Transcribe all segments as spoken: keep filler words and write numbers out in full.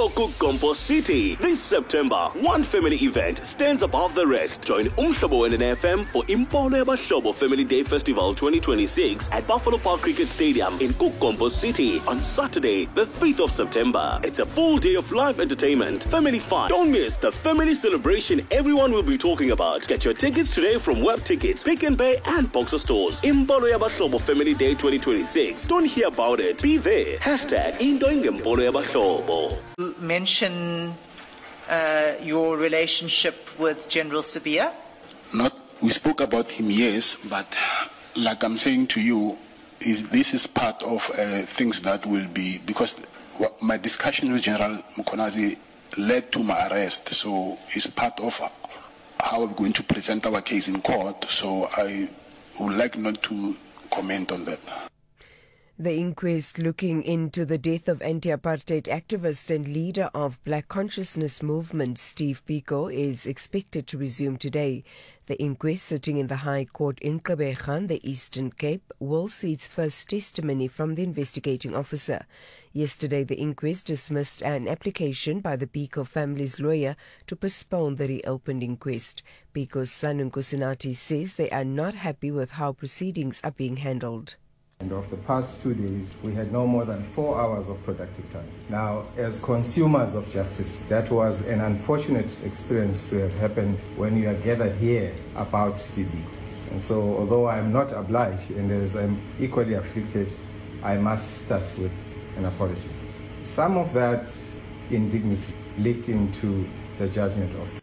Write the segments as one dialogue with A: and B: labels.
A: for Kukompo City. This September, one family event stands above the rest. Join Umhlobo and F M for Impolo Yabahlobo Family Day Festival twenty twenty-six at Buffalo Park Cricket Stadium in Kukompo City on Saturday, the fifth of September. It's a full day of live entertainment, family fun. Don't miss the family celebration everyone will be talking about. Get your tickets today from Web Tickets, Pick and Pay and Boxer Stores. Impolo Yabahlobo Family Day twenty twenty-six. Don't hear about it. Be there. Hashtag Indoingempolo Yabahlobo.
B: Mention uh, your relationship with General Sibiya?
C: Not, we spoke about him, yes, but like I'm saying to you, is this is part of uh, things that will be, because my discussion with General Mkhwanazi led to my arrest, so it's part of how we're going to present our case in court, so I would like not to comment on that.
D: The inquest looking into the death of anti-apartheid activist and leader of Black Consciousness Movement, Steve Biko, is expected to resume today. The inquest sitting in the High Court in Gqeberha, the Eastern Cape, will see its first testimony from the investigating officer. Yesterday, the inquest dismissed an application by the Biko family's lawyer to postpone the reopened inquest. Biko's son Nkosinati says they are not happy with how proceedings are being handled.
E: And of the past two days, we had no more than four hours of productive time. Now, as consumers of justice, that was an unfortunate experience to have happened when you are gathered here about Steve Biko. And so, although I'm not obliged, and as I'm equally afflicted, I must start with an apology. Some of that indignity leaked into the judgment of.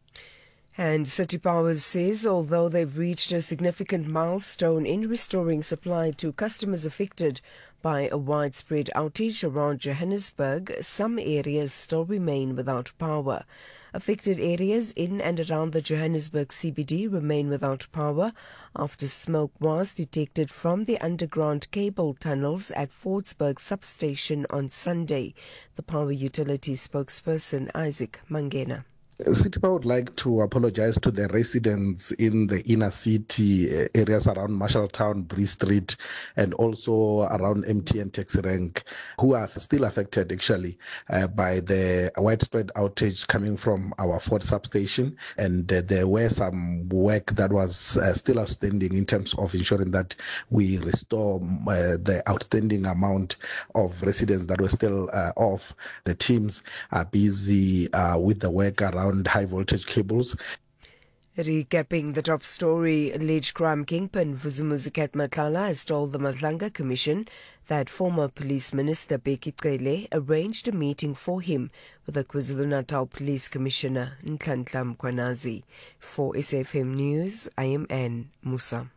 D: And City Powers says although they've reached a significant milestone in restoring supply to customers affected by a widespread outage around Johannesburg, some areas still remain without power. Affected areas in and around the Johannesburg C B D remain without power after smoke was detected from the underground cable tunnels at Fordsburg substation on Sunday. The power utility spokesperson Isaac Mangena.
F: City Power would like to apologize to the residents in the inner city areas around Marshalltown, Bree Street, and also around M T N Taxi Rank, who are still affected actually uh, by the widespread outage coming from our Ford substation. And uh, there were some work that was uh, still outstanding in terms of ensuring that we restore uh, the outstanding amount of residents that were still uh, off. The teams are busy uh, with the work around high voltage cables.
D: Recapping the top story, alleged crime kingpin Vuzumuzi Matlala has told the Matlanga Commission that former Police Minister Bheki Cele arranged a meeting for him with the KwaZulu-Natal Police Commissioner Nhlanhla Mkhwanazi. For S A F M News, I am Anne Musa.